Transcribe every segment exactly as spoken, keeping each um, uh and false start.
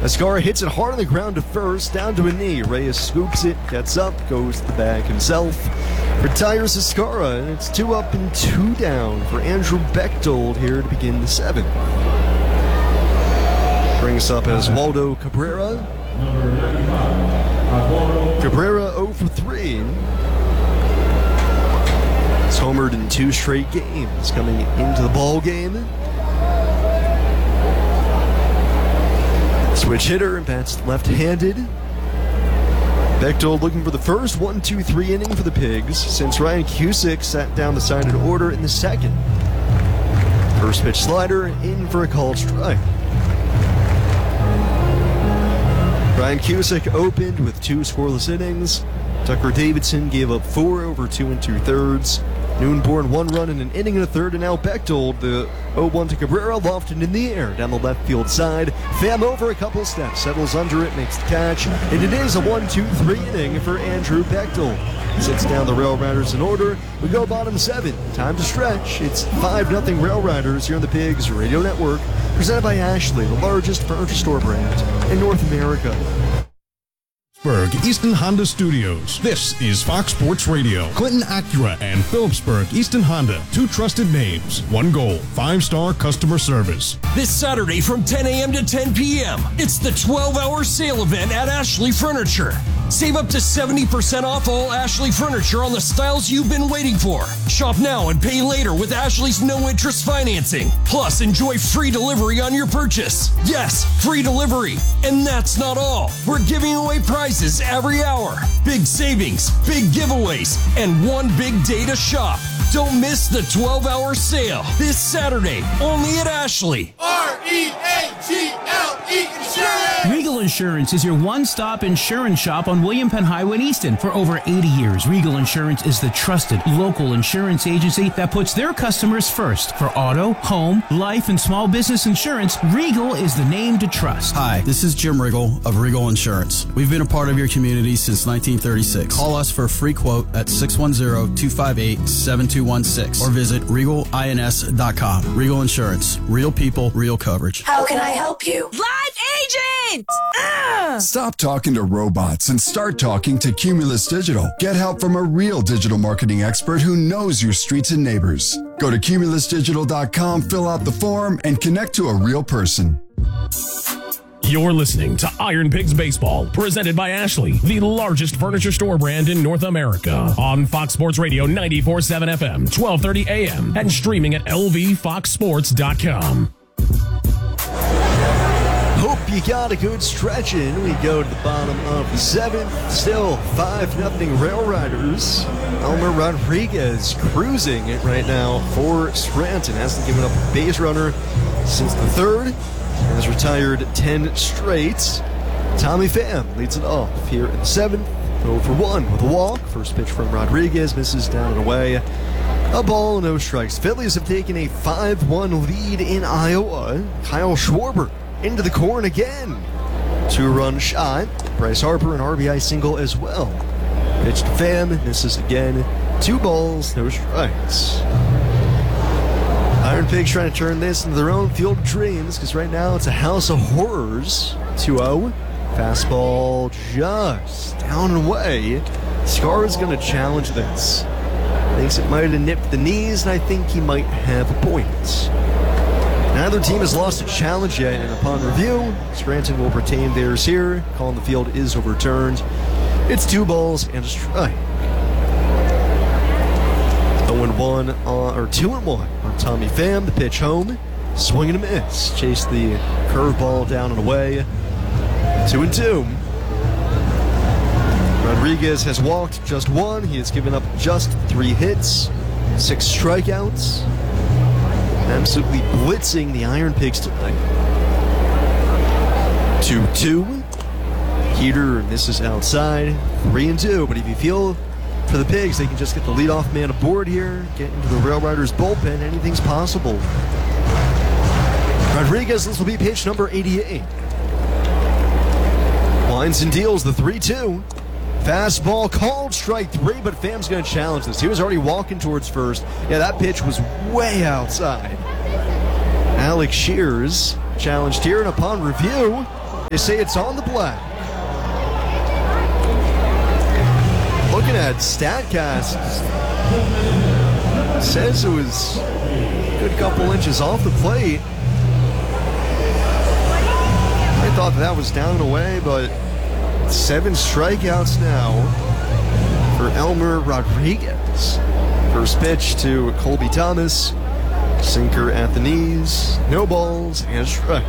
Escara hits it hard on the ground to first, down to a knee. Reyes scoops it, gets up, goes to the bag himself. Retires Escara, and it's two up and two down for Andrew Bechtold here to begin the seventh. Brings up as Waldo Cabrera. Cabrera oh for three. He's homered in two straight games coming into the ball game. Switch hitter, bats left-handed. Bechtold looking for the first one two three inning for the Pigs since Ryan Cusick sat down the side of order in the second. First pitch slider, in for a called strike. Ryan Cusick opened with two scoreless innings. Tucker Davidson gave up four over two and two-thirds. Noonborn one run in an inning and a third, and now Bechtold, the oh one to Cabrera, lofted in the air down the left field side. Pham over a couple steps, settles under it, makes the catch, and it is a one two three inning for Andrew Bechtold. He sits down the Rail Riders in order. We go bottom seven. Time to stretch. It's five nothing Rail Riders here on the Pigs Radio Network, presented by Ashley, the largest furniture store brand in North America. Easton Honda Studios. This is Fox Sports Radio. Clinton Acura and Phillipsburg Easton Honda. Two trusted names. One goal. Five-star customer service. This Saturday from ten a.m. to ten p.m. It's the twelve-hour sale event at Ashley Furniture. Save up to seventy percent off all Ashley Furniture on the styles you've been waiting for. Shop now and pay later with Ashley's no-interest financing. Plus, enjoy free delivery on your purchase. Yes, free delivery. And that's not all. We're giving away prizes every hour. Big savings, big giveaways, and one big day to shop. Don't miss the twelve-hour sale this Saturday, only at Ashley. R E A G L E Insurance! Regal Insurance is your one-stop insurance shop on William Penn Highway in Easton. For over eighty years, Regal Insurance is the trusted local insurance agency that puts their customers first. For auto, home, life, and small business insurance, Regal is the name to trust. Hi, this is Jim Riggle of Regal Insurance. We've been a part of your community since nineteen thirty-six. Call us for a free quote at six one zero, two five eight, seven two one six or visit regal ins dot com. Regal Insurance. Real people, real coverage. How can I help you? Live agent! Uh! Stop talking to robots and start talking to Cumulus Digital. Get help from a real digital marketing expert who knows your streets and neighbors. Go to cumulus digital dot com, fill out the form, and connect to a real person. You're listening to Iron Pigs Baseball, presented by Ashley, the largest furniture store brand in North America. On Fox Sports Radio ninety-four point seven F M, twelve thirty A M, and streaming at L V fox sports dot com. Hope you got a good stretch in. We go to the bottom of the seventh. Still five nothing Rail Riders. Elmer Rodriguez cruising it right now for Scranton. Hasn't given up a base runner since the third. Has retired ten straight. Tommy Pham leads it off here in the seventh. oh for one with a walk. First pitch from Rodriguez misses down and away. A ball, no strikes. Phillies have taken a five one lead in Iowa. Kyle Schwarber into the corn again. Two-run shot. Bryce Harper an R B I single as well. Pitch to Pham, misses again. Two balls, no strikes. Iron Pigs trying to turn this into their own field of dreams because right now it's a house of horrors. two oh. Fastball just down and away. Scar is going to challenge this. Thinks it might have nipped the knees, and I think he might have a point. Neither team has lost a challenge yet, and upon review, Scranton will retain theirs here. Call on the field is overturned. It's two balls and a strike. oh and one, on, or two and one on Tommy Pham. The pitch home. Swing and a miss. Chase the curveball down and away. Two and two. Rodriguez has walked just one. He has given up just three hits, six strikeouts. Absolutely blitzing the Iron Pigs tonight. two two. Heater misses outside. three and two. But if you feel for the Pigs, they can just get the leadoff man aboard here, get into the Rail Riders bullpen. Anything's possible. Rodriguez, this will be pitch number eighty-eight. Winds and deals the three two. Fastball called strike three, but Pham's going to challenge this. He was already walking towards first. Yeah, that pitch was way outside. Alex Shears challenged here, and upon review, They say it's on the black. Looking at StatCast, says it was a good couple inches off the plate. I thought that was down and away, but seven strikeouts now for Elmer Rodriguez. First pitch to Colby Thomas. Sinker at the knees. No balls and a strike.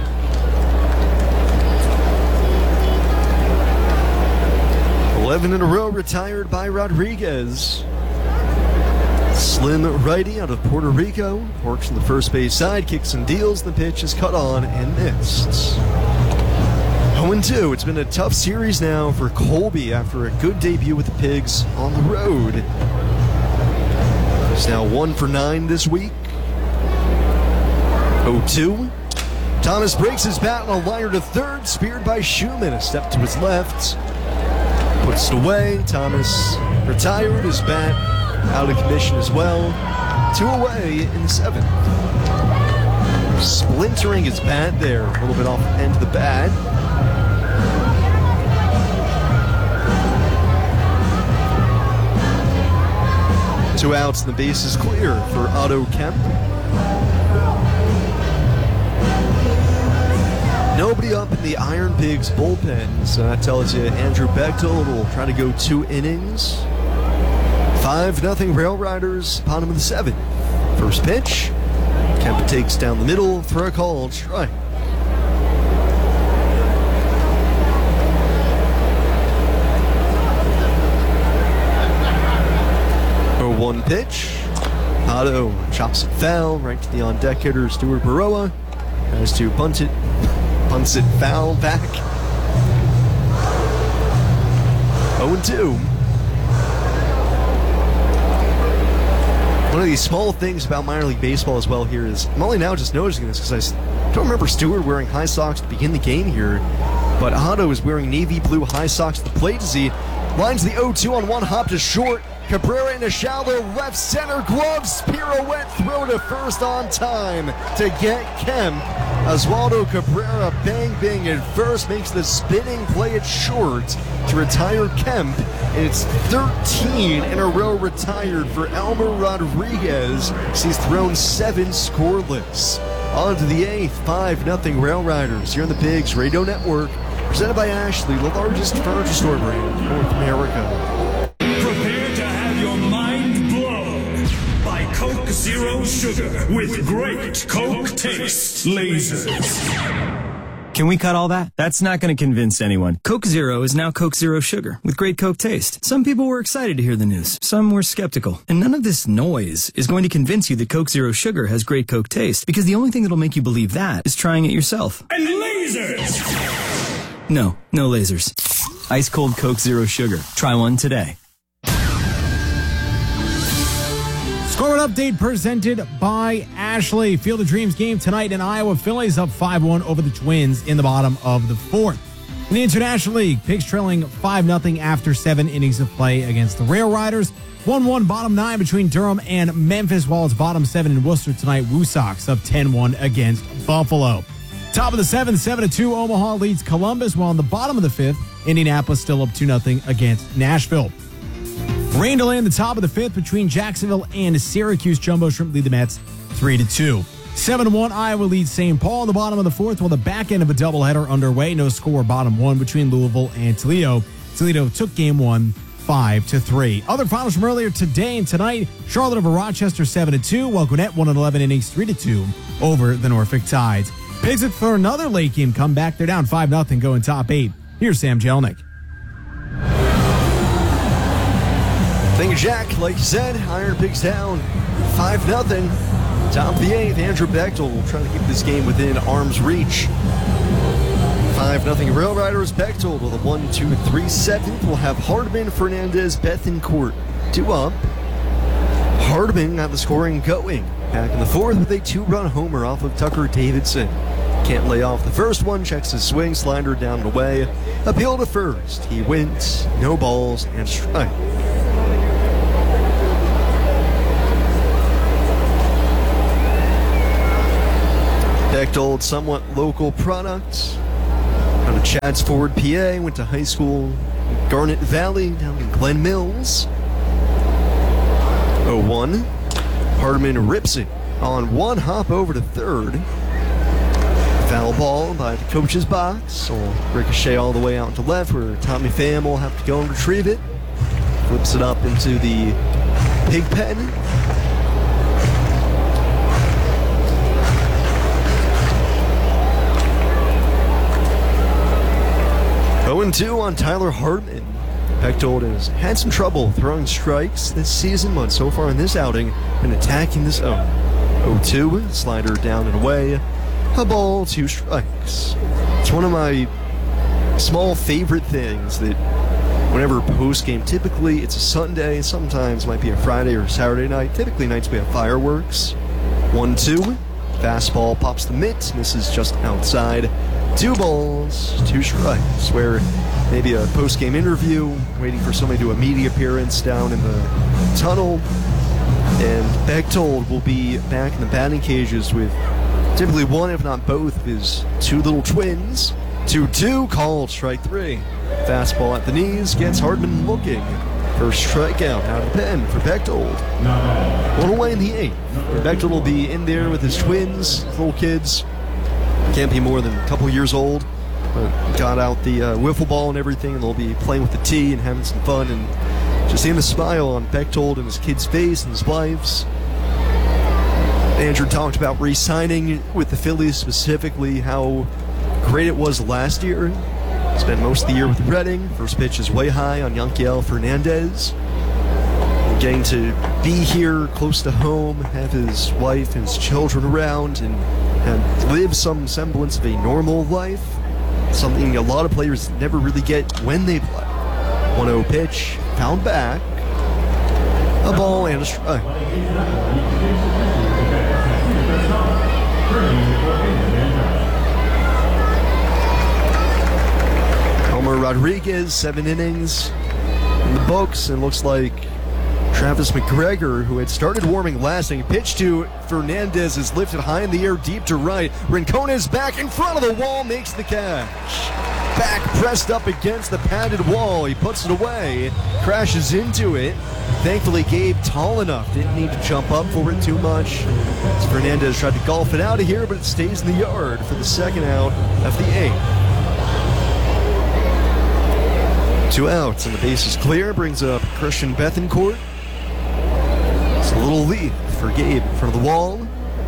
eleven in a row retired by Rodriguez. Slim righty out of Puerto Rico. Works on the first base side, kicks and deals. The pitch is cut on and missed. oh and two. It's been a tough series now for Colby after a good debut with the Pigs on the road. He's now one for nine this week. oh two. Thomas breaks his bat on a liner to third, speared by Schumann. A step to his left. Puts it away. Thomas retired. His bat out of commission as well. Two away in the seventh. Splintering his bat there. A little bit off the end of the bat. Two outs and the base is clear for Otto Kemp. Nobody up in the Iron Pigs bullpen, so that tells you Andrew Bechtold will try to go two innings. five nothing Rail Riders, bottom of the seventh. First pitch, Kemp takes down the middle for a called strike. oh one pitch, Otto chops it foul right to the on-deck hitter Stuart Baroa. Has to bunt it. Punts it foul back. oh and two. One of these small things about minor league baseball as well here is, I'm only now just noticing this because I don't remember Stewart wearing high socks to begin the game here, but Otto is wearing navy blue high socks at the plate as he lines the oh two on one hop to short. Cabrera in a shallow left center gloves, pirouette throw to first on time to get Kemp. Oswaldo Cabrera bang bang at first, makes the spinning play at short to retire Kemp. And it's thirteen in a row retired for Elmer Rodriguez. He's thrown seven scoreless. On to the eighth, five nothing Rail Riders here on the Pigs Radio Network. Presented by Ashley, the largest furniture store brand in North America. Prepare to have your mind blown by Coke Zero Sugar with great Coke taste lasers. Can we cut all that? That's not going to convince anyone. Coke Zero is now Coke Zero Sugar with great Coke taste. Some people were excited to hear the news. Some were skeptical. And none of this noise is going to convince you that Coke Zero Sugar has great Coke taste, because the only thing that'll make you believe that is trying it yourself. And lasers! No, no lasers. Ice cold Coke Zero Sugar. Try one today. Score update presented by Ashley. Field of Dreams game tonight in Iowa. Phillies up five one over the Twins in the bottom of the fourth. In the International League, Pigs trailing five nothing after seven innings of play against the Rail Riders. one one bottom nine between Durham and Memphis, while it's bottom seven in Worcester tonight. Woo Sox up ten one against Buffalo. Top of the seventh, seven to two, Omaha leads Columbus, while in the bottom of the fifth, Indianapolis still up two nothing against Nashville. Rain delay in the top of the fifth between Jacksonville and Syracuse. Jumbo Shrimp lead the Mets three to two. seven to one, Iowa leads Saint Paul in the bottom of the fourth, while the back end of a doubleheader underway. No score, bottom one between Louisville and Toledo. Toledo took game one five to three. Other finals from earlier today and tonight: Charlotte over Rochester seven to two, while Gwinnett won in eleven innings three to two over the Norfolk Tides. Pigs it for another late game comeback. They're down five nothing going top eight. Here's Sam Jelnick. Thank you, Jack. Like you said, Iron Pigs down five nothing. Top of the eighth, Andrew Bechtold will try to keep this game within arm's reach. five nothing Rail Riders. Bechtold with a one two three seventh. We'll have Hardman, Fernandez, Bethencourt two up. Hardman got the scoring going back in the fourth with a two-run homer off of Tucker Davidson. Can't lay off the first one, checks his swing, slider down and away. Appeal to first. He wins, no balls, and strike. Bechtold, somewhat local product Out of Chadds Ford, P A, went to high school in Garnet Valley down in Glen Mills. oh one. Hardman rips it on one hop over to third. Foul ball by the coach's box. Will ricochet all the way out to left where Tommy Pham will have to go and retrieve it. Flips it up into the pig pen. oh and two on Tyler Hardman. Bechtold has had some trouble throwing strikes this season, but so far in this outing, been attacking the zone. oh two, slider down and away. A ball, two strikes. It's one of my small favorite things that whenever post-game, typically it's a Sunday, sometimes might be a Friday or Saturday night. Typically nights we have fireworks. one two, fastball pops the mitt, misses just outside. Two balls, two strikes, where maybe a post-game interview, waiting for somebody to do a media appearance down in the tunnel, and Bechtold will be back in the batting cages with typically one, if not both, of his two little twins. two two, called strike three. Fastball at the knees, gets Hardman looking. First strikeout out of the pen for Bechtold. One away in the eighth. Bechtold will be in there with his twins, little kids. Can't be more than a couple years old. But got out the uh, wiffle ball and everything, and they'll be playing with the tee and having some fun. And just seeing the smile on Bechtold and his kid's face and his wife's. Andrew talked about re-signing with the Phillies, specifically how great it was last year. Spent most of the year with Redding. First pitch is way high on Yanquiel Fernandez. Getting to be here close to home, have his wife and his children around, and, and live some semblance of a normal life. Something a lot of players never really get when they play. one oh pitch, fouled back. A ball and a strike. Elmer Rodriguez, seven innings in the books, and looks like Travis McGregor, who had started warming last inning, pitch to Fernandez, is lifted high in the air, deep to right. Rincon is back in front of the wall, makes the catch. Back pressed up against the padded wall. He puts it away, crashes into it. Thankfully, Gabe tall enough, didn't need to jump up for it too much. As Fernandez tried to golf it out of here, but it stays in the yard for the second out of the eighth. Two outs, and the base is clear. Brings up Christian Bethancourt. It's a little lead for Gabe in front of the wall.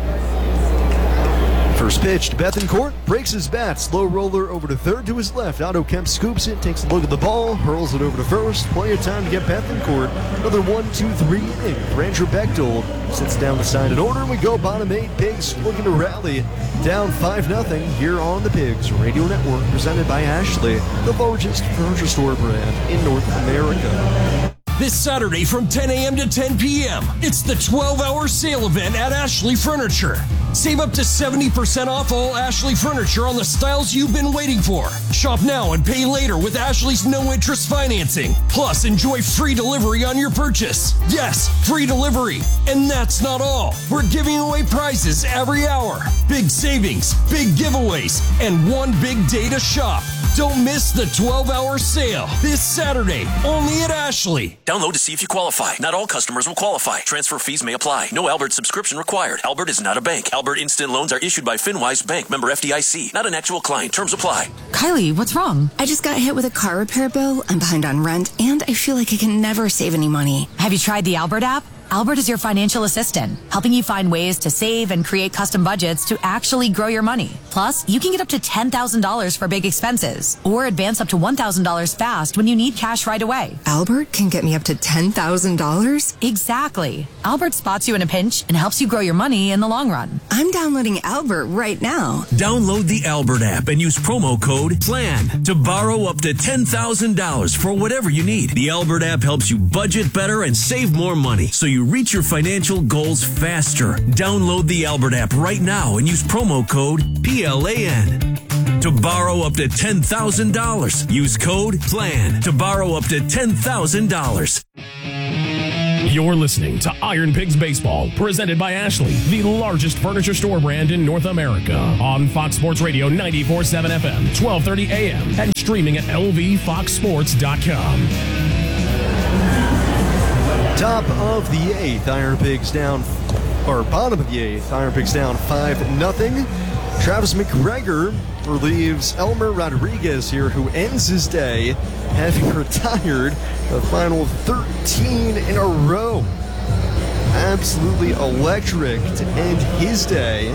First pitch to Bethancourt, breaks his bat, slow roller over to third to his left. Otto Kemp scoops it, takes a look at the ball, hurls it over to first. Plenty of time to get Bethancourt. Another one, two, three inning. Andrew Bechtold sits down the side in order, and we go bottom eight. Pigs looking to rally, down five nothing here on the Pigs Radio Network, presented by Ashley, the largest furniture store brand in North America. This Saturday from ten a.m. to ten p.m., it's the twelve-hour sale event at Ashley Furniture. Save up to seventy percent off all Ashley Furniture on the styles you've been waiting for. Shop now and pay later with Ashley's no-interest financing. Plus, enjoy free delivery on your purchase. Yes, free delivery. And that's not all. We're giving away prizes every hour. Big savings, big giveaways, and one big day to shop. Don't miss the twelve-hour sale this Saturday, only at Ashley. Download to see if you qualify. Not all customers will qualify. Transfer fees may apply. No Albert subscription required. Albert is not a bank. Albert Instant Loans are issued by FinWise Bank, member F D I C. Not an actual client. Terms apply. Kylie, what's wrong? I just got hit with a car repair bill. I'm behind on rent, and I feel like I can never save any money. Have you tried the Albert app? Albert is your financial assistant, helping you find ways to save and create custom budgets to actually grow your money. Plus, you can get up to ten thousand dollars for big expenses, or advance up to one thousand dollars fast when you need cash right away. Albert can get me up to ten thousand dollars? Exactly. Albert spots you in a pinch and helps you grow your money in the long run. I'm downloading Albert right now. Download the Albert app and use promo code PLAN to borrow up to ten thousand dollars for whatever you need. The Albert app helps you budget better and save more money, so you reach your financial goals faster. Download the Albert app right now and use promo code P L A N to borrow up to ten thousand dollars. Use code PLAN to borrow up to ten thousand dollars. You're listening to Iron Pigs Baseball, presented by Ashley, the largest furniture store brand in North America. On Fox Sports Radio ninety-four point seven F M, twelve thirty A M, and streaming at L V fox sports dot com. Top of the eighth, Iron Pigs down, or bottom of the eighth, Iron Pigs down five nothing. Travis McGregor relieves Elmer Rodriguez here, who ends his day having retired the final thirteen in a row. Absolutely electric to end his day.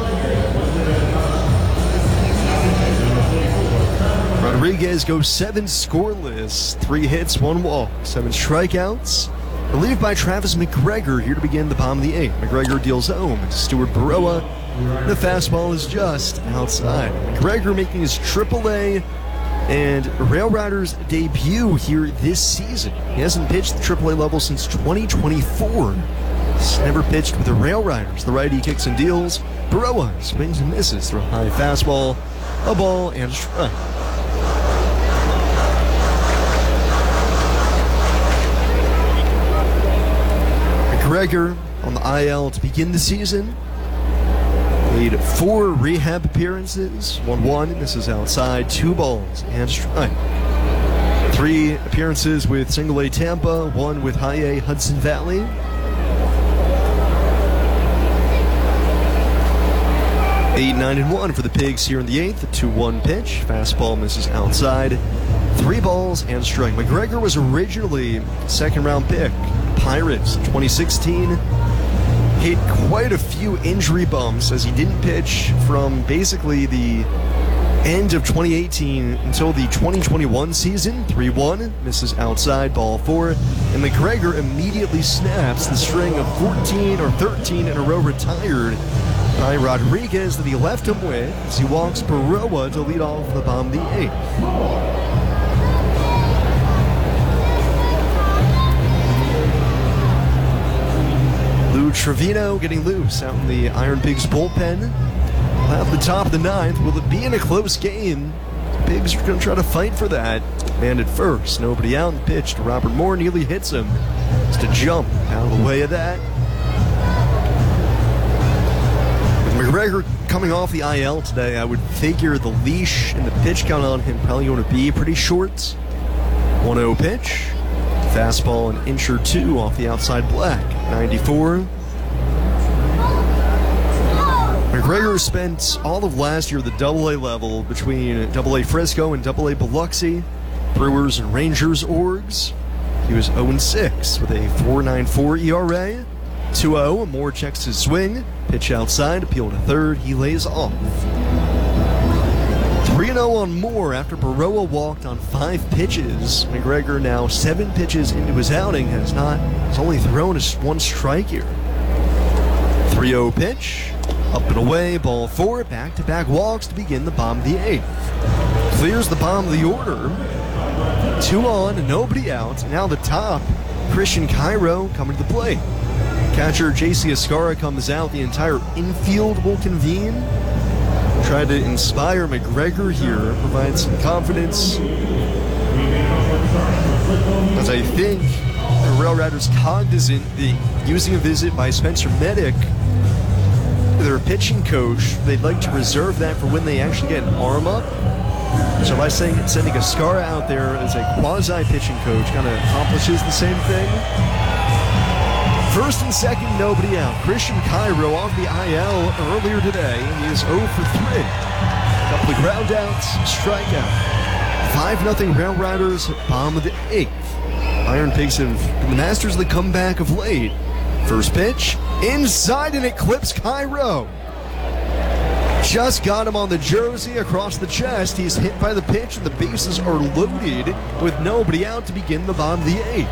Rodriguez goes seven scoreless, three hits, one walk, seven strikeouts. Relieved by Travis McGregor here to begin the bottom of the eighth. McGregor deals home to Stuart Baroa. The fastball is just outside. McGregor making his triple A and Rail Riders debut here this season. He hasn't pitched the triple A level since twenty twenty-four. He's never pitched with the Rail Riders. The righty kicks and deals. Baroa swings and misses through a high fastball, a ball, and a strike. McGregor on the I L to begin the season. Made four rehab appearances, one one, this is outside, two balls and a strike. Three appearances with single A Tampa, one with high A Hudson Valley. Eight, nine, and one for the Pigs here in the eighth. A two one pitch, fastball misses outside. Three balls and a strike. McGregor was originally second round pick. Pirates twenty sixteen. Hit quite a few injury bumps as he didn't pitch from basically the end of twenty eighteen until the twenty twenty-one season. three one, misses outside, ball four, and McGregor immediately snaps the string of fourteen or thirteen in a row retired by Rodriguez that he left him with as he walks Baroa to lead off the bottom of the eighth. Lou Trevino getting loose out in the Iron Pigs bullpen. At the top of the ninth, will it be in a close game? The Pigs are going to try to fight for that. Man at first, nobody out. The pitch to Robert Moore nearly hits him. Just a jump out of the way of that. With McGregor coming off the I L today, I would figure the leash and the pitch count on him probably going to be pretty short. one oh pitch. Fastball an inch or two off the outside black. ninety-four. McGregor spent all of last year at the double A level between double A Frisco and double A Biloxi, Brewers and Rangers orgs. He was oh and six with a four point nine four E R A. two oh, Moore checks his swing. Pitch outside, appeal to third. He lays off. three and oh on Moore after Baroa walked on five pitches. McGregor now seven pitches into his outing has not, has only thrown one strike here. three oh pitch, up and away, ball four, back-to-back walks to begin the bottom of the eighth. Clears the bottom of the order. Two on, nobody out. Now the top, Christian Cairo coming to the plate. Catcher J C Escara comes out. The entire infield will convene. Try to inspire McGregor here, provide some confidence. As I think the Rail Riders cognizant that using a visit by Spencer Medic, their pitching coach, they'd like to reserve that for when they actually get an arm up. So by saying sending Escara out there as a quasi-pitching coach kind of accomplishes the same thing. First and second, nobody out. Christian Cairo off the I L earlier today. He is oh for three. A couple of ground outs, strikeout. five nothing Rail Riders, bottom of the eighth. Iron Pigs have been the masters of the comeback of late. First pitch, inside, and it clips Cairo. Just got him on the jersey across the chest. He's hit by the pitch, and the bases are loaded with nobody out to begin the bottom of the eighth.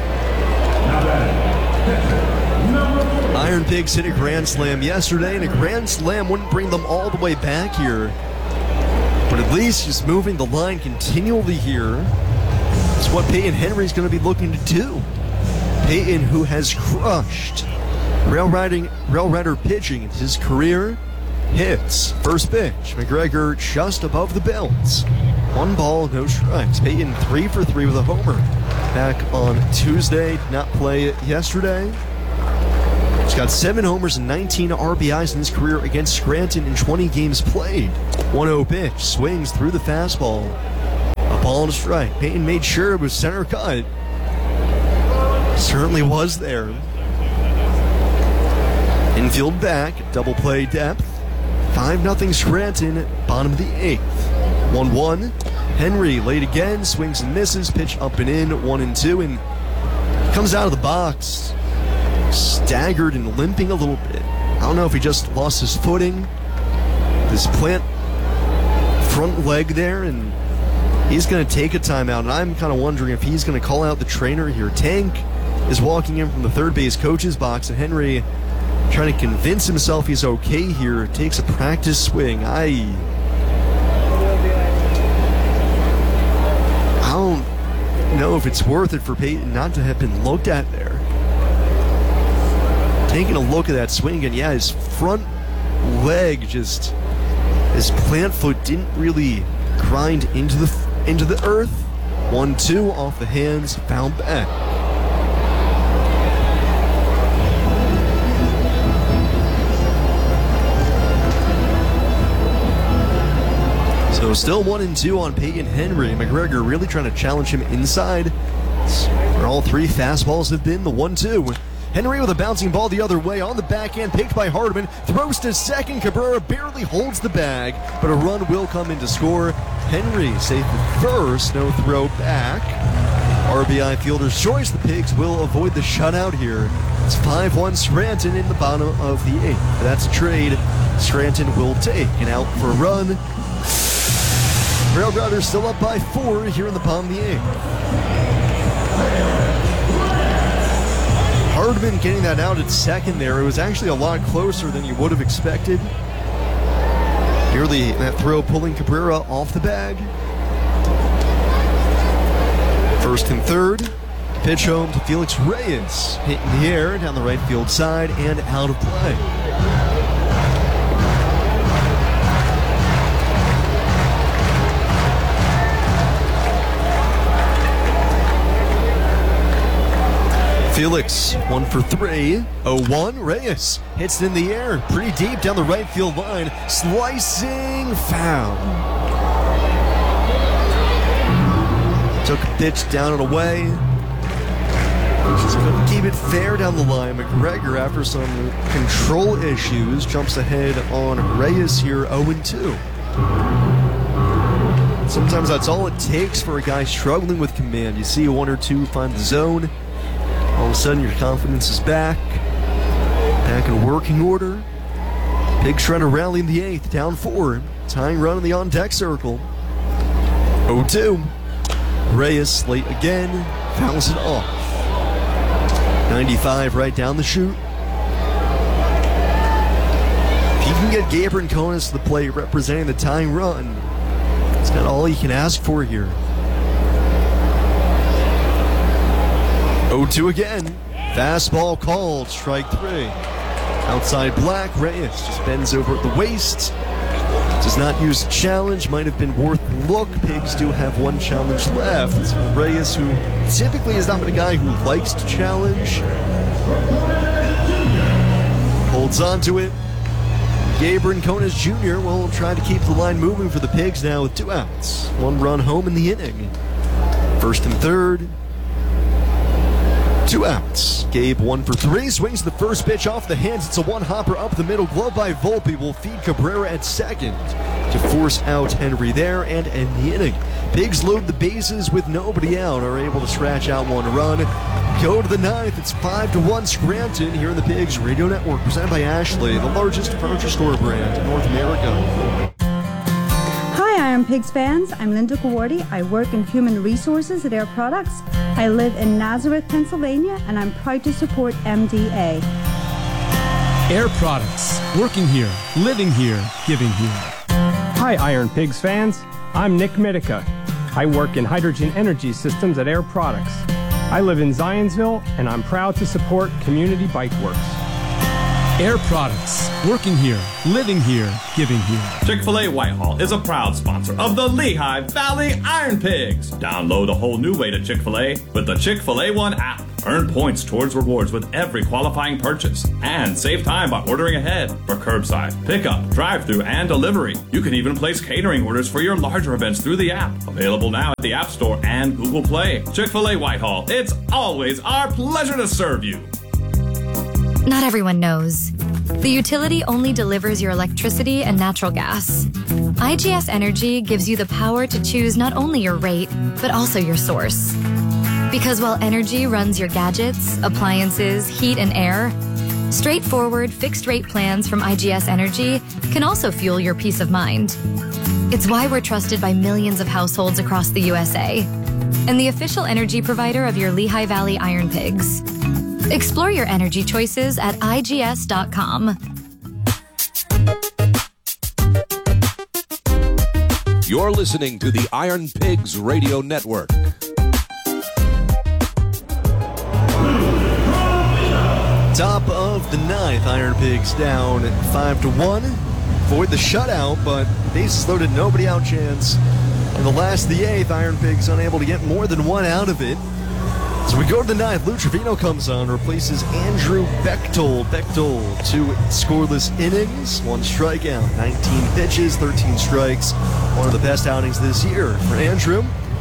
Iron Pigs hit a grand slam yesterday, and a grand slam wouldn't bring them all the way back here. But at least just moving the line continually here is what Peyton Henry's going to be looking to do. Peyton, who has crushed rail riding, rail rider pitching in his career, hits. First pitch, McGregor just above the belt. One ball, no strikes. Peyton three for three with a homer. back on Tuesday. Did not play yesterday. He's got seven homers and nineteen R B Is in his career against Scranton in twenty games played. one oh pitch, swings through the fastball. A ball and a strike. Peyton made sure it was center cut. Certainly was there. Infield back, double play depth. five nothing Scranton, bottom of the eighth. one one. Henry late again, swings and misses, pitch up and in, one and two, and comes out of the box, staggered and limping a little bit. I don't know if he just lost his footing, this plant front leg there, and he's going to take a timeout, and I'm kind of wondering if he's going to call out the trainer here. Tank is walking in from the third base coach's box, and Henry trying to convince himself he's okay here, takes a practice swing. I... I don't know if it's worth it for Peyton not to have been looked at there. Taking a look at that swing, and yeah, his front leg just, his plant foot didn't really grind into the into the earth. one two off the hands, foul back. So still one and two on Peyton Henry. McGregor really trying to challenge him inside. It's where all three fastballs have been. The one two. Henry with a bouncing ball the other way on the backhand, picked by Hardman, throws to second. Cabrera barely holds the bag, but a run will come in to score. Henry safe at first, no throw back. R B I fielder's choice. The Pigs will avoid the shutout here. It's five one Scranton in the bottom of the eighth. That's a trade Scranton will take. And out for a run. Rail Riders still up by four here in the bottom of the eighth. Hardman getting that out at second there. It was actually a lot closer than you would have expected. Nearly that throw pulling Cabrera off the bag. First and third. Pitch home to Felix Reyes. Hit in the air down the right field side and out of play. Felix, one for three. oh one, Reyes hits it in the air, pretty deep down the right field line. Slicing foul. Took a pitch down and away. Just couldn't keep it fair down the line. McGregor, after some control issues, jumps ahead on Reyes here, oh and two. Sometimes that's all it takes for a guy struggling with command. You see one or two find the zone. All of a sudden, your confidence is back. Back in working order. Pigs trying to rally in the eighth, down four. Tying run in the on-deck circle. oh two. Reyes late again. Fouls it off. ninety-five right down the chute. If you can get Gabriel Conus to the plate representing the tying run, it's not all you can ask for here. oh two again. Fastball called. Strike three. Outside Black. Reyes just bends over at the waist. Does not use a challenge. Might have been worth a look. Pigs do have one challenge left. Reyes, who typically is not been a guy who likes to challenge, holds on to it. Gabriel Conus Junior will try to keep the line moving for the Pigs now with two outs. One run home in the inning. First and third. Two outs. Gabe one for three. Swings the first pitch off the hands. It's a one-hopper up the middle. Glove by Volpe will feed Cabrera at second to force out Henry there and end the inning. Pigs load the bases with nobody out. Are able to scratch out one run. Go to the ninth. It's five to one Scranton here in the Pigs Radio Network. Presented by Ashley, the largest furniture store brand in North America. Hi, Iron Pigs fans. I'm Linda Kawardi. I work in human resources at Air Products. I live in Nazareth, Pennsylvania, and I'm proud to support M D A. Air Products. Working here, living here, giving here. Hi, Iron Pigs fans. I'm Nick Mitica. I work in hydrogen energy systems at Air Products. I live in Zionsville, and I'm proud to support Community Bike Works. Air Products. Working here, living here, giving here. Chick-fil-A Whitehall is a proud sponsor of the Lehigh Valley Iron Pigs. Download a whole new way to Chick-fil-A with the Chick-fil-A One app. Earn points towards rewards with every qualifying purchase. And save time by ordering ahead for curbside, pickup, drive-thru, and delivery. You can even place catering orders for your larger events through the app. Available now at the App Store and Google Play. Chick-fil-A Whitehall. It's always our pleasure to serve you. Not everyone knows. The utility only delivers your electricity and natural gas. I G S Energy gives you the power to choose not only your rate, but also your source. Because while energy runs your gadgets, appliances, heat, and air, straightforward fixed-rate plans from I G S Energy can also fuel your peace of mind. It's why we're trusted by millions of households across the U S A and the official energy provider of your Lehigh Valley Iron Pigs. Explore your energy choices at I G S dot com. You're listening to the Iron Pigs Radio Network. Top of the ninth, Iron Pigs down five to one. Avoid the shutout, but bases loaded, nobody out chance. In the last of the eighth, Iron Pigs unable to get more than one out of it. So we go to the ninth. Lou Trevino comes on, replaces Andrew Bechtel. Bechtel, two scoreless innings, one strikeout, nineteen pitches, thirteen strikes. One of the best outings this year for Andrew.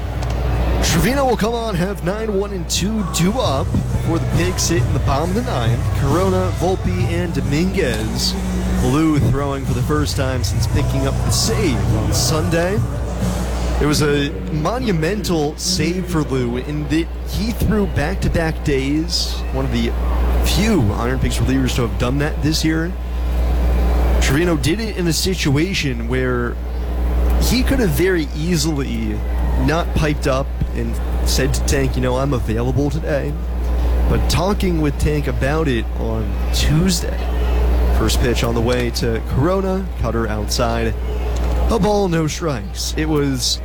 Trevino will come on, have nine, one, and two due up before the Pigs hit in the bottom of the ninth. Corona, Volpe, and Dominguez. Lou throwing for the first time since picking up the save on Sunday. It was a monumental save for Lou in that he threw back-to-back days, one of the few Iron Pigs relievers to have done that this year. Trevino did it in a situation where he could have very easily not piped up and said to Tank, you know, I'm available today. But talking with Tank about it on Tuesday, first pitch on the way to Corona, cutter outside, a ball, no strikes. It was,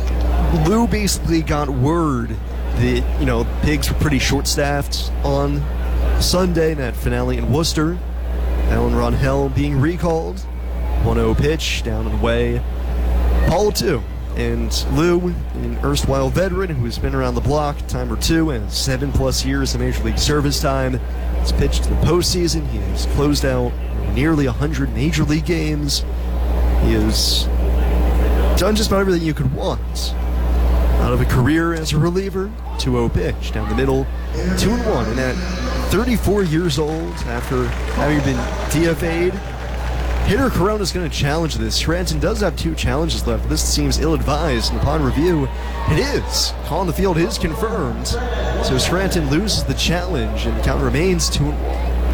Lou basically got word that, you know, Pigs were pretty short-staffed on Sunday, that finale in Worcester. Alan Ronhell being recalled. one oh pitch, down and away. Ball two. And Lou, an erstwhile veteran who has been around the block a time or two and seven plus years of Major League service time, has pitched to the postseason. He has closed out nearly one hundred Major League games. He has done just about everything you could want out of a career as a reliever. two oh pitch down the middle, two and one. And at thirty-four years old, after having been D F A'd, hitter Corona is going to challenge this. Scranton does have two challenges left. This seems ill-advised, and upon review, it is. Call on the field is confirmed. So Scranton loses the challenge, and the count remains two and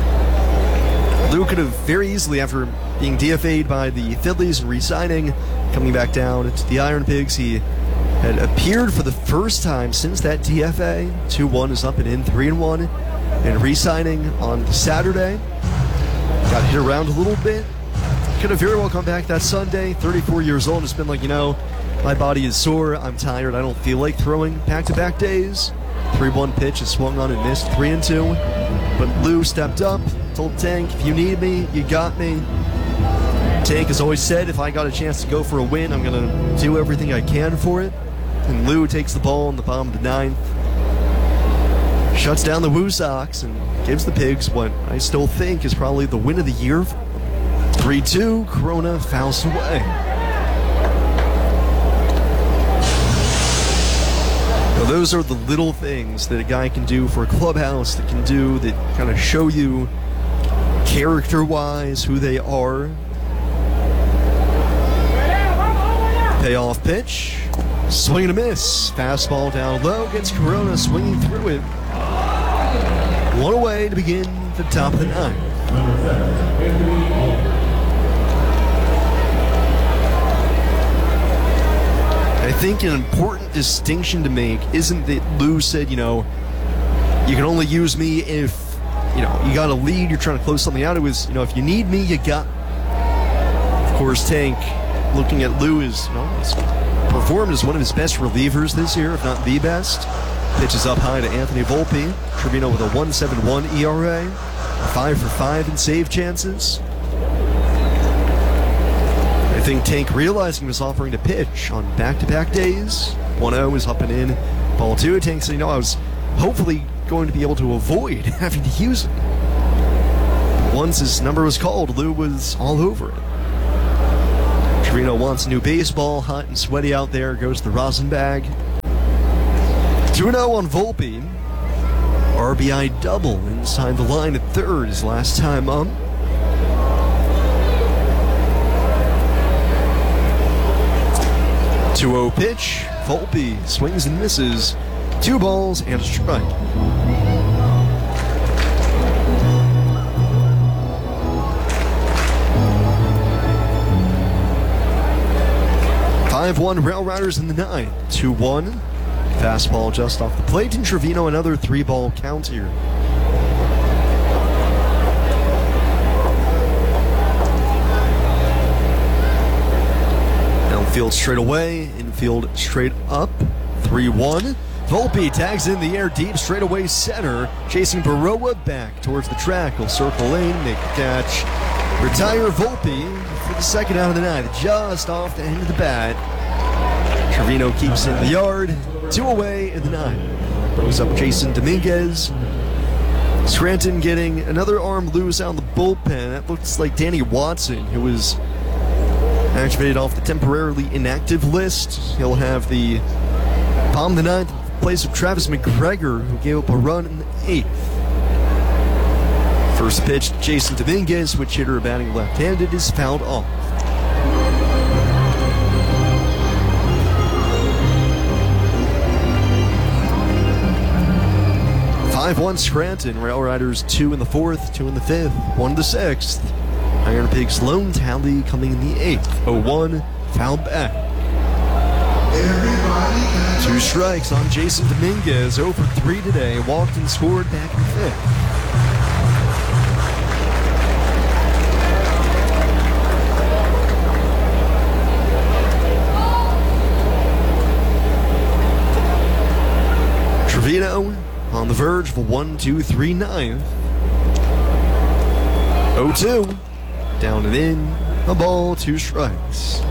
one. Lou could have very easily, after being D F A'd by the Phillies and re-signing, coming back down to the Iron Pigs, he had appeared for the first time since that D F A. two one is up and in, three and one, and re-signing on Saturday. Got hit around a little bit. Could have very well come back that Sunday. thirty-four years old, has been like, you know, my body is sore, I'm tired, I don't feel like throwing back-to-back days. three one pitch is swung on and missed, three and two. But Lou stepped up, told Tank, if you need me, you got me. Tank has always said, if I got a chance to go for a win, I'm going to do everything I can for it. And Lou takes the ball in the bottom of the ninth, shuts down the Woo Sox, and gives the Pigs what I still think is probably the win of the year. three two, Corona fouls away. Now those are the little things that a guy can do for a clubhouse, that can do, that kind of show you character-wise who they are. Payoff pitch, swing and a miss. Fastball down low, gets Corona swinging through it. One away to begin the top of the ninth. I think an important distinction to make isn't that Lou said, you know, you can only use me if, you know, you got a lead, you're trying to close something out. It was, you know, if you need me, you got me. Of course, Tank, looking at Lou, is, you know, has performed as one of his best relievers this year, if not the best. Pitches up high to Anthony Volpe. Trevino with a one seventy-one E R A. five for five in save chances. I think Tank, realizing he was offering to pitch on back-to-back days, one oh is up and in, ball two. Tank said, you know, I was hopefully going to be able to avoid having to use it. But once his number was called, Lou was all over it. Trevino wants a new baseball, hot and sweaty out there, goes to the rosin bag. two oh on Volpe. R B I double inside the line at third his last time up. two oh pitch. Volpe swings and misses. Two balls and a strike. five one Rail Riders in the ninth. two one. Fastball just off the plate, and Trevino another three-ball count here. Outfield straight away, infield straight up. three one. Volpe tags in the air deep, straight away center. Chasing Baroa back towards the track. He'll circle lane, make the catch. Retire Volpe for the second out of the ninth, just off the end of the bat. Trevino keeps in the yard. Two away in the ninth. Throws up Jason Dominguez. Scranton getting another arm loose out of the bullpen. That looks like Danny Watson, who was activated off the temporarily inactive list. He'll have the bottom of the ninth in place of Travis McGregor, who gave up a run in the eighth. First pitch, Jason Dominguez, switch hitter batting left-handed, is fouled off. five one Scranton. Rail Riders two in the fourth, two in the fifth, one in the sixth. Iron Pigs lone tally coming in the eighth. oh one, foul back. Two strikes on Jason Dominguez. oh for three today. Walked and scored back in the fifth. Trevino on the verge of a one two three ninth. oh two. Down and in. A ball, two strikes.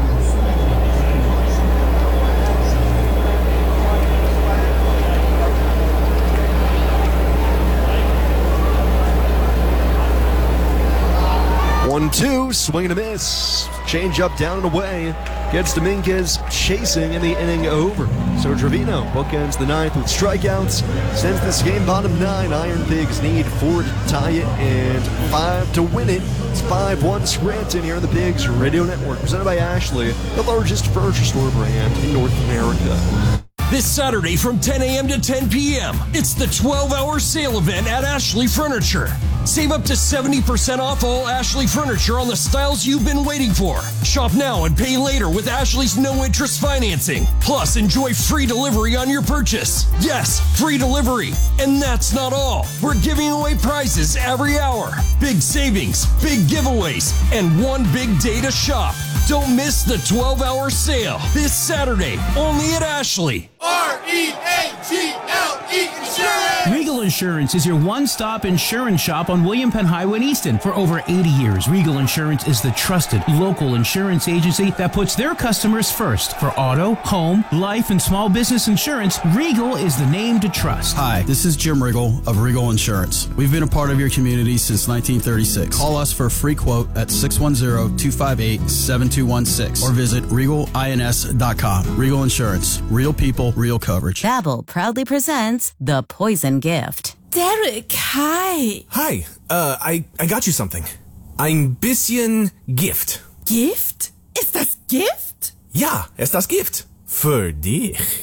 one two. Swing and a miss. Change up, down and away. Gets Dominguez chasing in the inning over. So Trevino bookends the ninth with strikeouts. Sends this game bottom nine. Iron Pigs need four to tie it and five to win it. It's five one Scranton here on the Pigs Radio Network. Presented by Ashley, the largest furniture store brand in North America. This Saturday from ten a.m. to ten p.m., it's the twelve-hour sale event at Ashley Furniture. Save up to seventy percent off all Ashley Furniture on the styles you've been waiting for. Shop now and pay later with Ashley's no-interest financing. Plus, enjoy free delivery on your purchase. Yes, free delivery. And that's not all. We're giving away prizes every hour. Big savings, big giveaways, and one big day to shop. Don't miss the twelve-hour sale this Saturday, only at Ashley. R E A G L E Insurance! Regal Insurance is your one-stop insurance shop on William Penn Highway in Easton. For over eighty years, Regal Insurance is the trusted local insurance agency that puts their customers first. For auto, home, life, and small business insurance, Regal is the name to trust. Hi, this is Jim Riggle of Regal Insurance. We've been a part of your community since nineteen thirty-six. Call us for a free quote at six one zero, two five eight, seven two one six or visit regal ins dot com. Regal Insurance. Real people, real coverage. Babbel proudly presents The Poison Gift. Derek, hi. Hi, uh, I, I got you something. Ein bisschen Gift. Gift? Ist das Gift? Ja, ist das Gift. Für dich.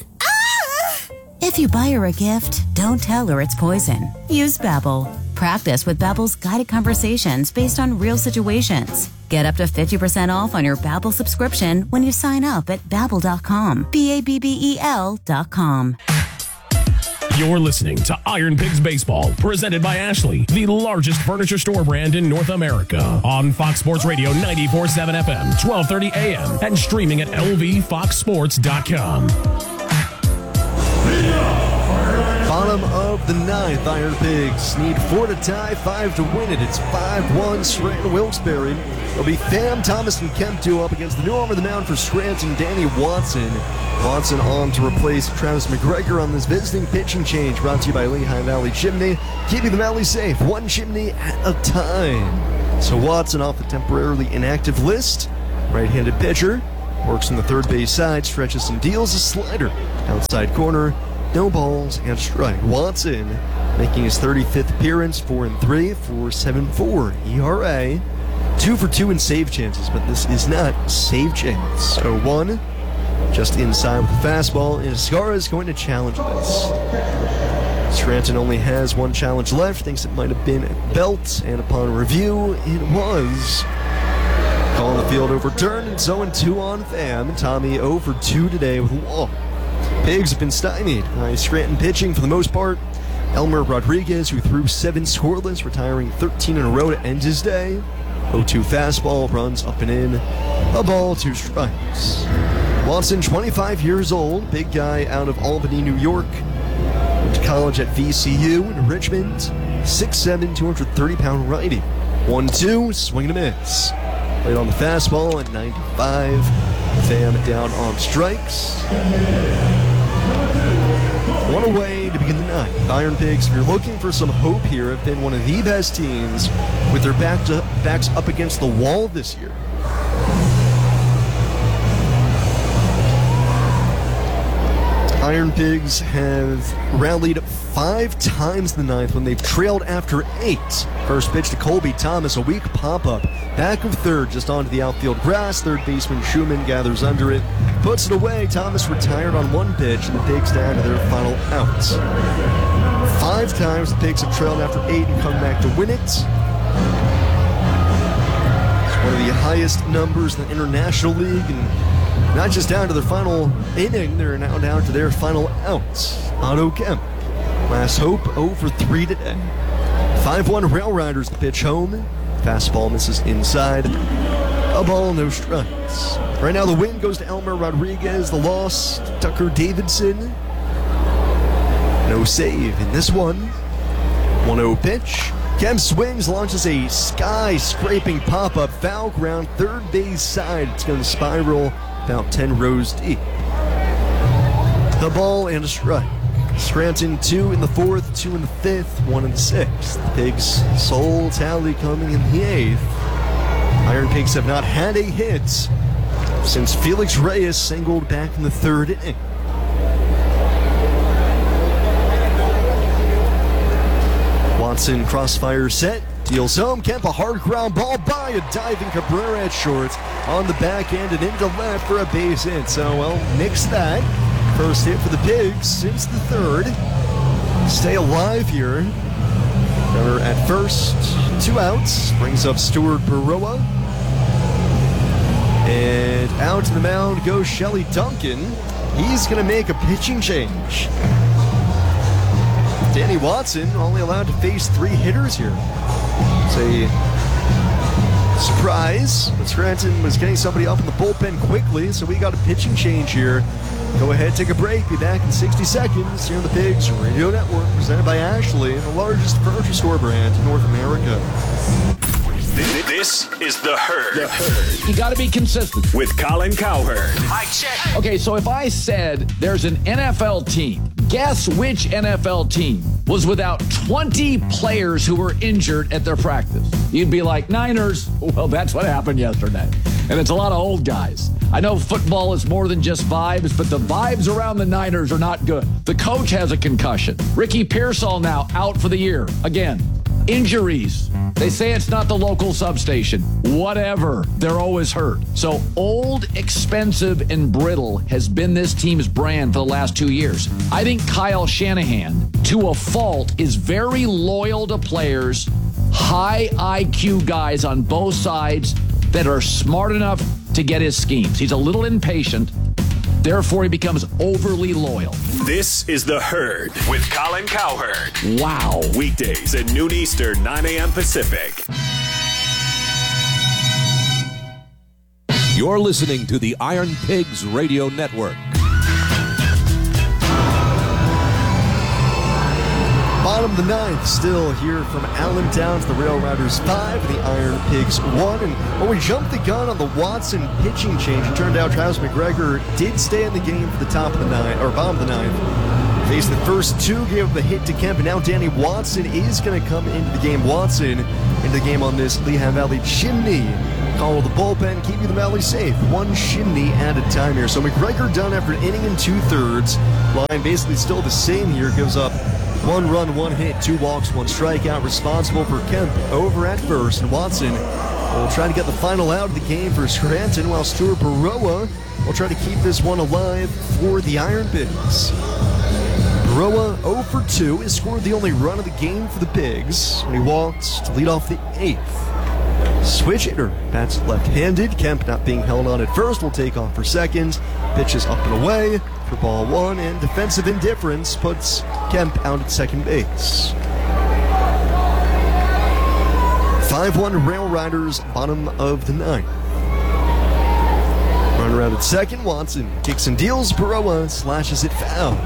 Ah! If you buy her a gift, don't tell her it's poison. Use Babbel. Practice with Babbel's guided conversations based on real situations. Get up to fifty percent off on your Babbel subscription when you sign up at babbel dot com. B A B B E L dot com. You're listening to Iron Pigs Baseball, presented by Ashley, the largest furniture store brand in North America. On Fox Sports Radio ninety-four point seven F M, twelve thirty A M, and streaming at L V fox sports dot com. Bottom of the ninth, Iron Pigs need four to tie, five to win it. It's five one Scranton Wilkes-Barre. It'll be Pham Thomas and Kemptu up against the new arm of the mound for Scranton, Danny Watson. Watson on to replace Travis McGregor on this visiting pitching change, brought to you by Lehigh Valley Chimney, keeping the Valley safe, one chimney at a time. So Watson off the temporarily inactive list, right-handed pitcher, works on the third base side, stretches and deals a slider, outside corner, no balls and strike. Watson making his thirty-fifth appearance, four and three, four seven four E R A, two for two in save chances, but this is not save chance. So one, just inside with the fastball, and Escara is going to challenge this. Scranton only has one challenge left, thinks it might have been a belt, and upon review, it was. Call on the field overturned, and oh and two on Pham. Tommy oh for two today with a walk. Pigs have been stymied by Scranton pitching for the most part. Elmer Rodriguez, who threw seven scoreless, retiring thirteen in a row to end his day. oh two fastball, runs up and in. A ball, two strikes. Watson, twenty-five years old, big guy out of Albany, New York. Went to college at V C U in Richmond. six seven, two hundred thirty pound righty. one two, swing and a miss. Played on the fastball at ninety-five. Pham down on strikes. One away to begin the ninth. Iron Pigs, if you're looking for some hope here, have been one of the best teams with their back to, backs up against the wall this year. Iron Pigs have rallied five times in the ninth when they've trailed after eight. First pitch to Colby Thomas, a weak pop-up. Back of third, just onto the outfield grass. Third baseman Schumann gathers under it, puts it away. Thomas retired on one pitch, and the Pigs down to their final outs. Five times the Pigs have trailed after eight and come back to win it. It's one of the highest numbers in the International League, and not just down to their final inning, they're now down to their final outs. Otto Kemp, last hope, oh for three today. five one Rail Riders to pitch home. Fastball misses inside. A ball, no strikes. Right now the win goes to Elmer Rodriguez. The loss, Tucker Davidson. No save in this one. one oh pitch. Kemp swings, launches a sky-scraping pop-up, foul ground, third base side. It's going to spiral about ten rows deep. The ball and a strike. Scranton two in the fourth, two in the fifth, one in the sixth. The Pigs' sole tally coming in the eighth. Iron Pigs have not had a hit since Felix Reyes singled back in the third inning. Watson crossfire set, deals home. Kemp a hard ground ball by a diving Cabrera at short on the back end and into left for a base hit. So, well, nix that. First hit for the Pigs since the third. Stay alive here. Runner at first, two outs. Brings up Stuart Baroa. And out to the mound goes Shelly Duncan. He's going to make a pitching change. Danny Watson only allowed to face three hitters here. It's a surprise, but Scranton was getting somebody up in the bullpen quickly, so we got a pitching change here. Go ahead, take a break, be back in sixty seconds here on the Pigs Radio Network, presented by Ashley, the largest furniture store brand in North America. This is The Herd. The Herd. You got to be consistent. With Colin Cowherd. I check. Okay, so if I said there's an N F L team, guess which N F L team was without twenty players who were injured at their practice? You'd be like, Niners. Well, that's what happened yesterday. And it's a lot of old guys. I know football is more than just vibes, but the vibes around the Niners are not good. The coach has a concussion. Ricky Pearsall now out for the year. Again, injuries. They say it's not the local substation. Whatever. They're always hurt. So old, expensive, and brittle has been this team's brand for the last two years. I think Kyle Shanahan, to a fault, is very loyal to players, high I Q guys on both sides that are smart enough to get his schemes. He's a little impatient. Therefore, he becomes overly loyal. This is The Herd with Colin Cowherd. Wow. Weekdays at noon Eastern, nine a.m. Pacific. You're listening to the Iron Pigs Radio Network. of the ninth, still here from Allentown to the Rail Riders five, the Iron Pigs one. And when we jumped the gun on the Watson pitching change, it turned out Travis McGregor did stay in the game for the top of the ninth, or bottom of the ninth. Faced the first two, gave the hit to Kemp, and now Danny Watson is going to come into the game. Watson into the game on this Lehigh Valley chimney. Call the bullpen, keeping the Valley safe. One chimney at a time here. So McGregor done after an inning and two-thirds. Line basically still the same here. Gives up one run, one hit, two walks, one strikeout. Responsible for Kemp over at first. And Watson will try to get the final out of the game for Scranton, while Stuart Baroa will try to keep this one alive for the Iron Pigs. Baroa oh for two has scored the only run of the game for the Pigs when he walked to lead off the eighth. Switch hitter, bats left-handed. Kemp not being held on at first will take off for second. Pitches up and away for ball one, and defensive indifference puts Kemp out at second base. five one Rail Riders, bottom of the ninth. Runner out at second, Watson kicks and deals. Baroa slashes it foul.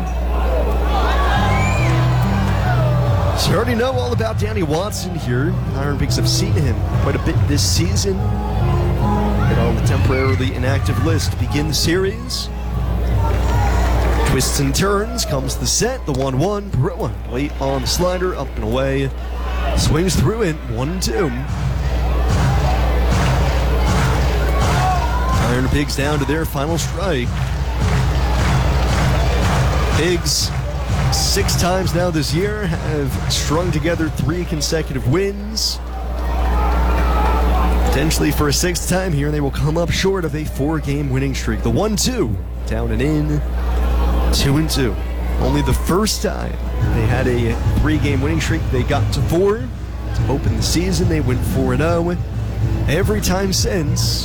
So you already know all about Danny Watson here. Iron Pigs have seen him quite a bit this season. Get on the temporarily inactive list to begin the series. Twists and turns, comes the set, the one one. Baroa late on the slider, up and away. Swings through it, one and two. Iron Pigs down to their final strike. Pigs, six times now this year, have strung together three consecutive wins. Potentially for a sixth time here, they will come up short of a four-game winning streak. The one two, down and in, two and two. Only the first time they had a three-game winning streak, they got to four. To open the season, they went four and oh. Every time since,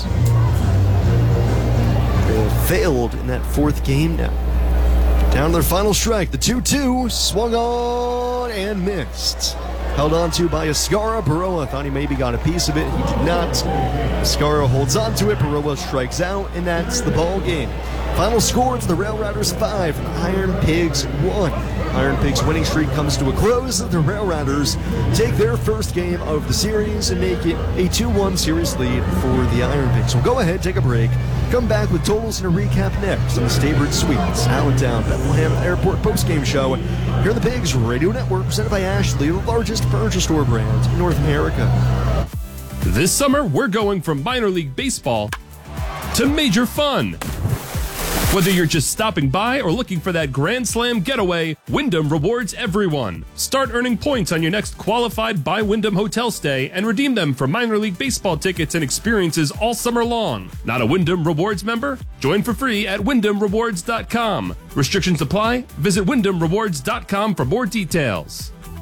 they have failed in that fourth game now. Down to their final strike, the two two, swung on and missed. Held on to by Ascara. Baroa thought he maybe got a piece of it. He did not. Ascara holds on to it. Baroa strikes out, and that's the ball game. Final score to the Rail Riders five, Iron Pigs one. Iron Pigs winning streak comes to a close. The Rail Riders take their first game of the series and make it a two one series lead for the Iron Pigs. We'll go ahead, take a break, come back with totals and a recap next on the Staybridge Suites Allentown Bethlehem Airport postgame show here on the Pigs Radio Network, presented by Ashley, the largest furniture store brand in North America. This summer, we're going from minor league baseball to major fun. Whether you're just stopping by or looking for that Grand Slam getaway, Wyndham rewards everyone. Start earning points on your next qualified by Wyndham hotel stay and redeem them for minor league baseball tickets and experiences all summer long. Not a Wyndham Rewards member? Join for free at wyndham rewards dot com. Restrictions apply. Visit wyndham rewards dot com for more details.